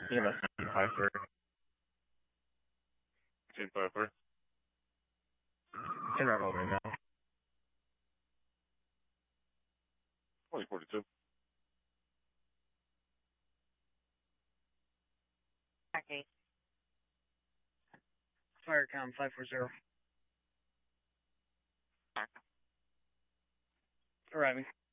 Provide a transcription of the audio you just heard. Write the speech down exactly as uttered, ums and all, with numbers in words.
E M S five three. Team five three. In Rebel right now. twenty forty-two. Okay. Firecom five four zero. Arriving.